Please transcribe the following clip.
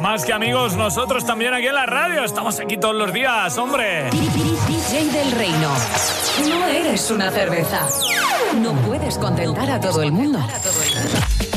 Más que amigos, nosotros también aquí en la radio. Estamos aquí todos los días, hombre. DJ del Reino. No eres una cerveza. No puedes contentar a todo el mundo.